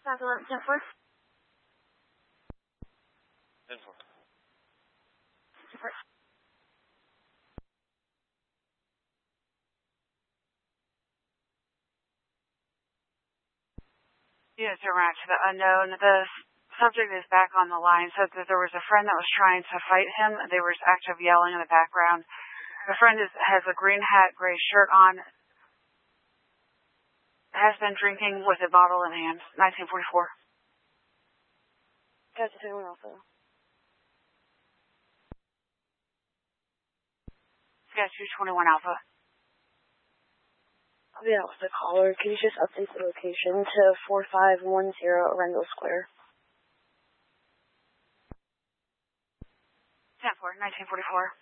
South 11, 10 4. 10 4. Unit 0 ranch to the unknown. The subject is back on the line. Said that there was a friend that was trying to fight him. They were active yelling in the background. The friend has a green hat, gray shirt on. Has been drinking with a bottle in hand. 1944. Delta 21 Alpha. Sky 221 Alpha. I'll be out with the caller. Can you just update the location to 4510 Randall Square? 10 4, 1944.